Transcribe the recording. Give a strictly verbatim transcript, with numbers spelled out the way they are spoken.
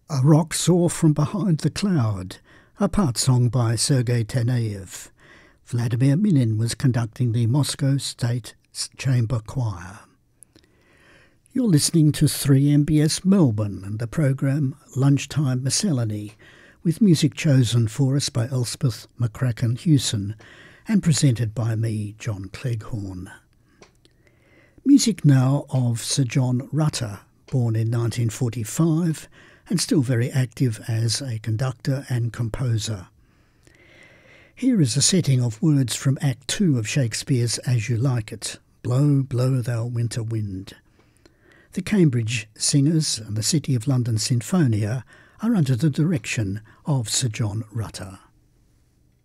A Rock Saw from Behind the Cloud, a part song by Sergei Taneyev. Vladimir Minin was conducting the Moscow State Chamber Choir. You're listening to three M B S Melbourne and the program Lunchtime Miscellany, with music chosen for us by Elspeth McCracken Hewson and presented by me, John Cleghorn. Music now of Sir John Rutter, born in nineteen forty-five and still very active as a conductor and composer. Here is a setting of words from Act Two of Shakespeare's As You Like It, Blow, Blow Thou Winter Wind. The Cambridge Singers and the City of London Sinfonia are under the direction of Sir John Rutter.